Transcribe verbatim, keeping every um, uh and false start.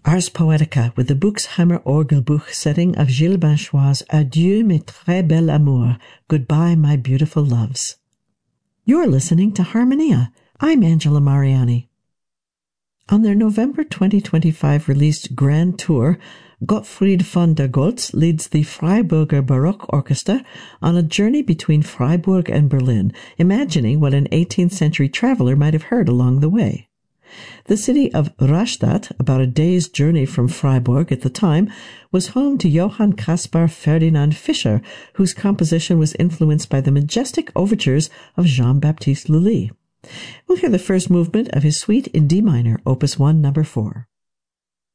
Ars Poetica with the Buchsheimer Orgelbuch setting of Gilles Binchois' Adieu mes très belles amours, Goodbye my beautiful loves. You're listening to Harmonia. I'm Angela Mariani. On their November twenty twenty-five released Grand Tour, Gottfried von der Goltz leads the Freiburger Baroque Orchestra on a journey between Freiburg and Berlin, imagining what an eighteenth century traveler might have heard along the way. The city of Rastatt, about a day's journey from Freiburg at the time, was home to Johann Caspar Ferdinand Fischer, whose composition was influenced by the majestic overtures of Jean-Baptiste Lully. We'll hear the first movement of his suite in D minor, Opus one, number four.